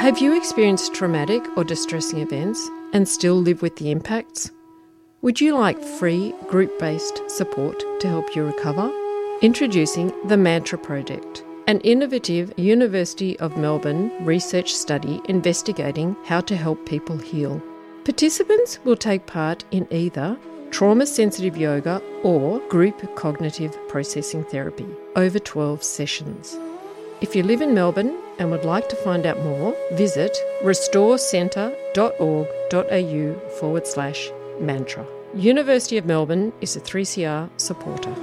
Have you experienced traumatic or distressing events and still live with the impacts? Would you like free group-based support to help you recover? Introducing the Mantra Project, an innovative University of Melbourne research study investigating how to help people heal. Participants will take part in either trauma-sensitive yoga or group cognitive processing therapy over 12 sessions. If you live in Melbourne and would like to find out more, visit restorecentre.org.au/mantra. University of Melbourne is a 3CR supporter.